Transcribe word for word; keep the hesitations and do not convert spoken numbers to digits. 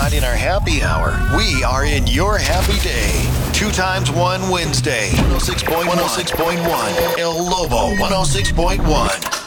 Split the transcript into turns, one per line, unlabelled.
not in our happy hour. We are in your happy day. Two times one Wednesday. one oh six point one. El Lobo one oh six point one.